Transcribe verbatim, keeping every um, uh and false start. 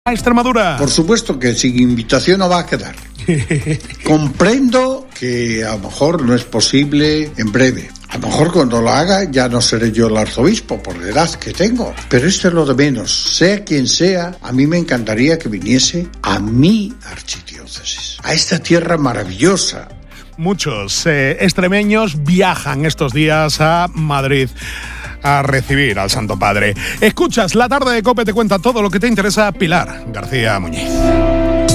a Extremadura. Por supuesto que sin invitación no va a quedar. Comprendo que a lo mejor no es posible en breve. A lo mejor cuando lo haga ya no seré yo el arzobispo por la edad que tengo. Pero esto es lo de menos. Sea quien sea, a mí me encantaría que viniese a mi archidiócesis, a esta tierra maravillosa. Muchos eh, extremeños viajan estos días a Madrid a recibir al Santo Padre. Escuchas, La Tarde de COPE te cuenta todo lo que te interesa. Pilar García Muñiz.